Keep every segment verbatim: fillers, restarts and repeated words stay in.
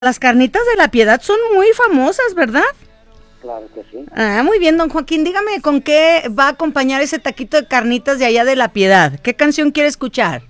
Las carnitas de la Piedad son muy famosas, ¿verdad? Claro que sí. Ah, muy bien, don Joaquín. Dígame con qué va a acompañar ese taquito de carnitas de allá de la Piedad. ¿Qué canción quiere escuchar?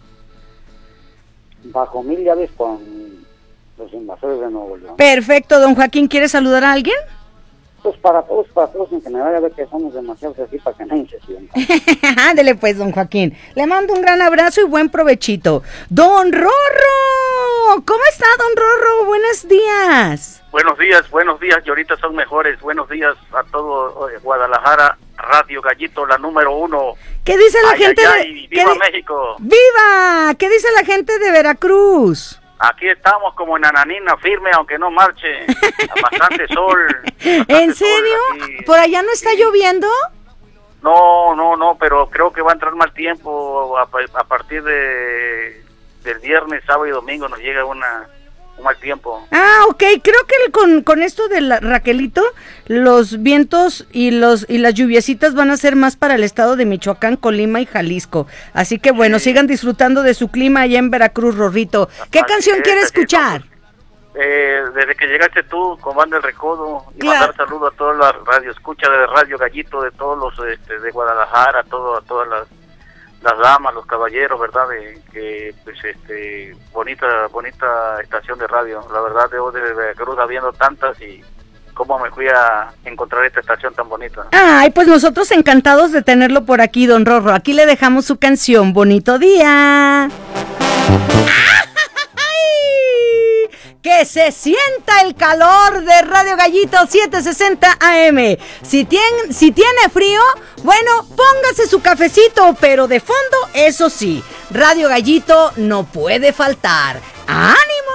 Bajo mil llaves con los invasores de Nuevo León. Perfecto, don Joaquín. ¿Quiere saludar a alguien? Pues para todos, para todos en general, a ver que somos demasiados así para que nadie se sienta. Ándele pues, don Joaquín. Le mando un gran abrazo y buen provechito. Don Rorro, ¿cómo está, don Rorro? Buenos días. Buenos días, buenos días, y ahorita son mejores. Buenos días a todo eh, Guadalajara, Radio Gallito, la número uno. ¿Qué dice la ay, gente ay, de... ay, ¡viva di... México! ¡Viva! ¿Qué dice la gente de Veracruz? Aquí estamos como en Ananina, firme, aunque no marche. Bastante sol. Bastante ¿En serio? sol ¿Por allá no está sí. lloviendo? No, no, no, pero creo que va a entrar mal tiempo a, a partir de del viernes, sábado y domingo nos llega una un mal tiempo. Ah, ok, creo que con, con esto de la, Raquelito, los vientos y los y las lluviecitas van a ser más para el estado de Michoacán, Colima y Jalisco. Así que bueno, sí. Sigan disfrutando de su clima allá en Veracruz, Rorrito. ¿Qué así canción es, quiere escuchar? Pues, eh, desde que llegaste tú con Banda El Recodo, y claro. Mandar saludos a toda la radio escucha de Radio Gallito, de todos los este, de Guadalajara, todo, a todas las las damas, los caballeros, ¿verdad? De, que, pues, este, bonita, bonita estación de radio. La verdad, debo de Veracruz habiendo tantas y cómo me fui a encontrar esta estación tan bonita. Ay, pues nosotros encantados de tenerlo por aquí, don Rorro. Aquí le dejamos su canción. ¡Bonito día! Que se sienta el calor de Radio Gallito setecientos sesenta A M. Si tiene, si tiene frío, bueno, póngase su cafecito, pero de fondo, eso sí, Radio Gallito no puede faltar. ¡Ánimo!